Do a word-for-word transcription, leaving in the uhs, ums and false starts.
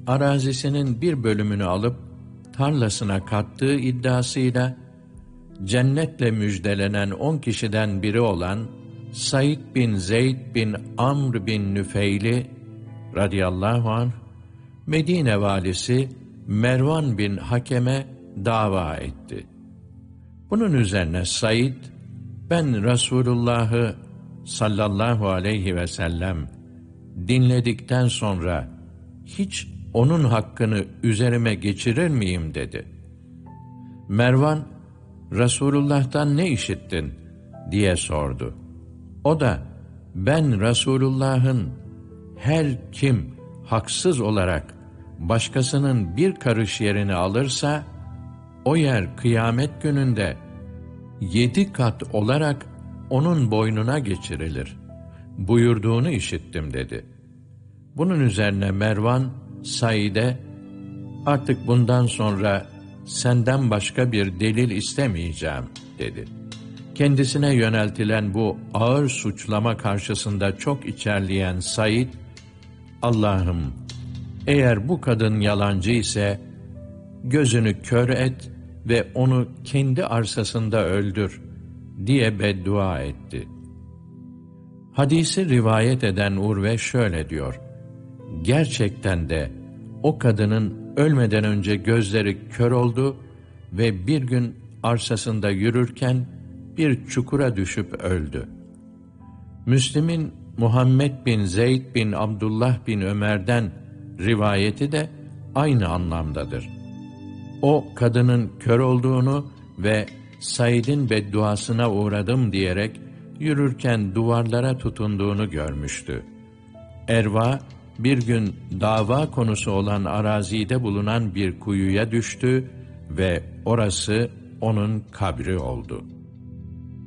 arazisinin bir bölümünü alıp tarlasına kattığı iddiasıyla cennetle müjdelenen on kişiden biri olan Said bin Zeyd bin Amr bin Nüfeyli radıyallahu anh, Medine valisi Mervan bin Hakem'e dava etti. Bunun üzerine Said, ben Resulullah'ı sallallahu aleyhi ve sellem dinledikten sonra hiç onun hakkını üzerime geçirir miyim dedi. Mervan, Resulullah'tan ne işittin diye sordu. O da, ben Resulullah'ın her kim haksız olarak başkasının bir karış yerini alırsa, o yer kıyamet gününde yedi kat olarak onun boynuna geçirilir buyurduğunu işittim dedi. Bunun üzerine Mervan, Said'e, artık bundan sonra senden başka bir delil istemeyeceğim dedi. Kendisine yöneltilen bu ağır suçlama karşısında çok içerleyen Said, Allah'ım, eğer bu kadın yalancı ise gözünü kör et ve onu kendi arsasında öldür diye beddua etti. Hadisi rivayet eden Urve şöyle diyor: gerçekten de o kadının ölmeden önce gözleri kör oldu ve bir gün arsasında yürürken bir çukura düşüp öldü. Müslim'in Muhammed bin Zeyd bin Abdullah bin Ömer'den rivayeti de aynı anlamdadır. O kadının kör olduğunu ve Said'in bedduasına uğradım diyerek yürürken duvarlara tutunduğunu görmüştü. Erva bir gün dava konusu olan arazide bulunan bir kuyuya düştü ve orası onun kabri oldu.